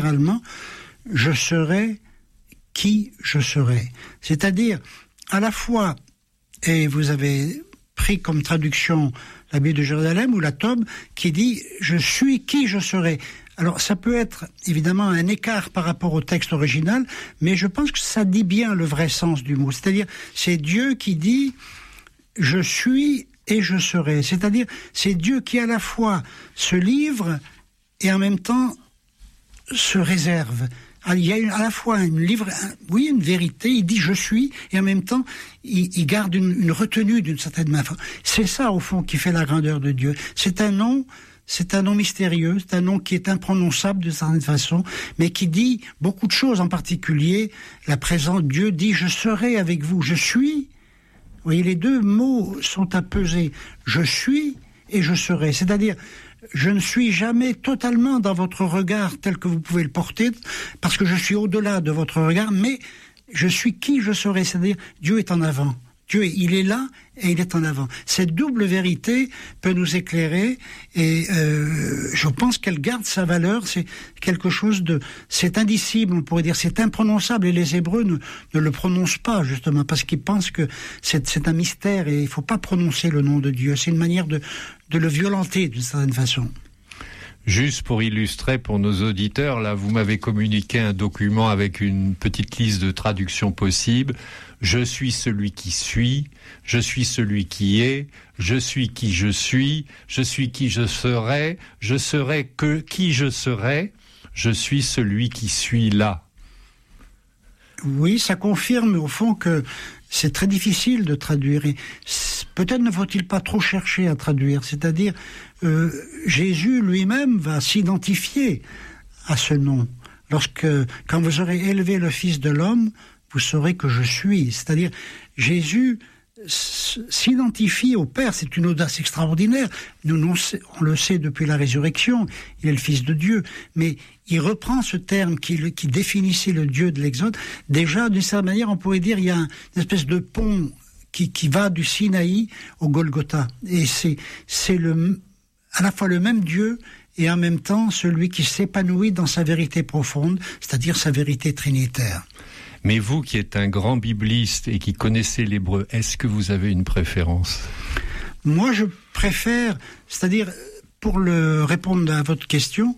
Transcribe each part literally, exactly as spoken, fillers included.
littéralement « je serai qui je serai ». C'est-à-dire, à la fois, et vous avez pris comme traduction la Bible de Jérusalem ou la Tob, qui dit « je suis qui je serai ». Alors, ça peut être évidemment un écart par rapport au texte original, mais je pense que ça dit bien le vrai sens du mot. C'est-à-dire, c'est Dieu qui dit « je suis et je serai ». C'est-à-dire, c'est Dieu qui à la fois se livre et en même temps se réserve. Il y a à la fois une livre, oui, une vérité, il dit « je suis » et en même temps, il, il garde une, une retenue d'une certaine manière. C'est ça, au fond, qui fait la grandeur de Dieu. C'est un nom... C'est un nom mystérieux, c'est un nom qui est imprononçable de certaine façon, mais qui dit beaucoup de choses, en particulier la présence de Dieu dit « je serai avec vous »,« je suis ». Vous voyez, les deux mots sont à peser. « Je suis » et « je serai ». C'est-à-dire, je ne suis jamais totalement dans votre regard tel que vous pouvez le porter, parce que je suis au-delà de votre regard, mais je suis qui je serai. C'est-à-dire, Dieu est en avant. Dieu, il est là et il est en avant. Cette double vérité peut nous éclairer et euh, je pense qu'elle garde sa valeur. C'est quelque chose de... C'est indicible, on pourrait dire, c'est imprononçable. Et les Hébreux ne, ne le prononcent pas, justement, parce qu'ils pensent que c'est, c'est un mystère et il ne faut pas prononcer le nom de Dieu. C'est une manière de, de le violenter, d'une certaine façon. Juste pour illustrer pour nos auditeurs, là, vous m'avez communiqué un document avec une petite liste de traductions possibles. Je suis celui qui suis, je suis celui qui est, je suis qui je suis, je suis qui je serai, je serai que qui je serai, je suis celui qui suis là. Oui, ça confirme au fond que c'est très difficile de traduire. Et peut-être ne faut-il pas trop chercher à traduire. C'est-à-dire, euh, Jésus lui-même va s'identifier à ce nom. Lorsque, quand vous aurez élevé le Fils de l'homme, vous saurez que je suis. C'est-à-dire, Jésus s'identifie au Père. C'est une audace extraordinaire. Nous, nous, on le sait depuis la résurrection. Il est le Fils de Dieu. Mais il reprend ce terme qui, qui définissait le Dieu de l'Exode. Déjà, d'une certaine manière, on pourrait dire, il y a un, une espèce de pont qui, qui va du Sinaï au Golgotha. Et c'est, c'est le, à la fois le même Dieu et en même temps celui qui s'épanouit dans sa vérité profonde, c'est-à-dire sa vérité trinitaire. Mais vous qui êtes un grand bibliste et qui connaissez l'hébreu, est-ce que vous avez une préférence ? Moi, je préfère, c'est-à-dire, pour le, répondre à votre question,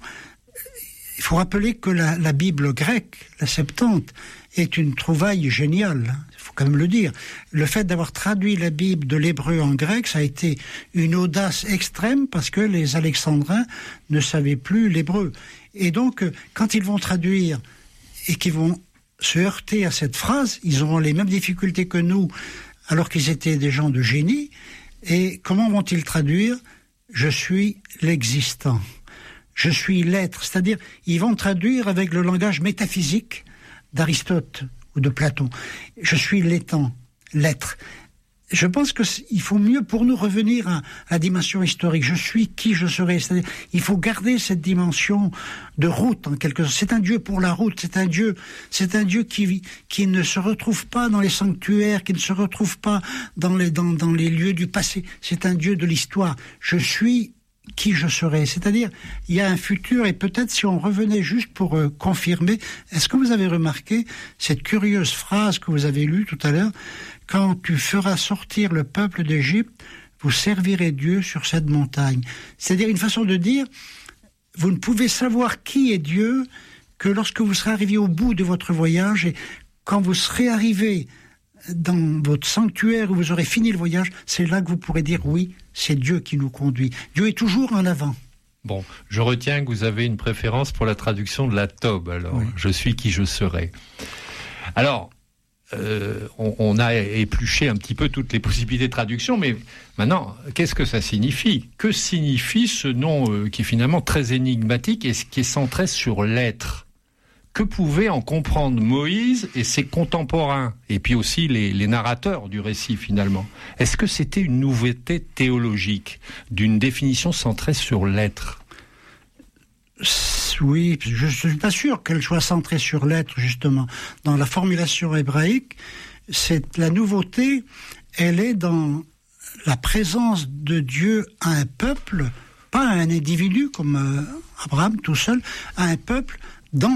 il faut rappeler que la, la Bible grecque, la Septante, est une trouvaille géniale. Il faut quand même le dire. Le fait d'avoir traduit la Bible de l'hébreu en grec, ça a été une audace extrême parce que les Alexandrins ne savaient plus l'hébreu. Et donc, quand ils vont traduire et qu'ils vont se heurter à cette phrase, ils auront les mêmes difficultés que nous, alors qu'ils étaient des gens de génie. Et comment vont-ils traduire ? Je suis l'existant. Je suis l'être. C'est-à-dire, ils vont traduire avec le langage métaphysique d'Aristote ou de Platon. Je suis l'étant, l'être. Je pense qu'il faut mieux pour nous revenir à, à la dimension historique. Je suis qui je serai. C'est-à-dire, il faut garder cette dimension de route, en quelque sorte. C'est un Dieu pour la route. C'est un Dieu, c'est un Dieu qui, qui ne se retrouve pas dans les sanctuaires, qui ne se retrouve pas dans les, dans, dans les lieux du passé. C'est un Dieu de l'histoire. Je suis qui je serai. C'est-à-dire, il y a un futur, et peut-être si on revenait juste pour euh, confirmer, est-ce que vous avez remarqué cette curieuse phrase que vous avez lue tout à l'heure ? Quand tu feras sortir le peuple d'Égypte, vous servirez Dieu sur cette montagne. C'est-à-dire une façon de dire, vous ne pouvez savoir qui est Dieu que lorsque vous serez arrivé au bout de votre voyage, et quand vous serez arrivé dans votre sanctuaire où vous aurez fini le voyage, c'est là que vous pourrez dire oui, c'est Dieu qui nous conduit. Dieu est toujours en avant. Bon, je retiens que vous avez une préférence pour la traduction de la Tob, alors. Oui. Je suis qui je serai. Alors, euh, on, on a épluché un petit peu toutes les possibilités de traduction, mais maintenant, qu'est-ce que ça signifie ? Que signifie ce nom euh, qui est finalement très énigmatique et qui est centré sur l'être ? Que pouvaient en comprendre Moïse et ses contemporains, et puis aussi les, les narrateurs du récit finalement ? Est-ce que c'était une nouveauté théologique, d'une définition centrée sur l'être ? Oui, je ne suis pas sûr qu'elle soit centrée sur l'être, justement. Dans la formulation hébraïque, c'est la nouveauté, elle est dans la présence de Dieu à un peuple, pas à un individu comme Abraham tout seul, à un peuple